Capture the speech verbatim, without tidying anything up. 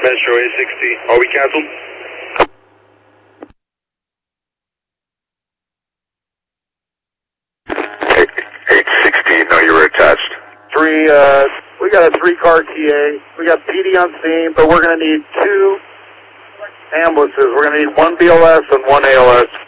Metro eight sixty. Are we canceled? eight sixty, no, you were attached. Three, uh, we got a three-car T A. We got P D on scene, but we're going to need two ambulances. We're going to need one B L S and one A L S.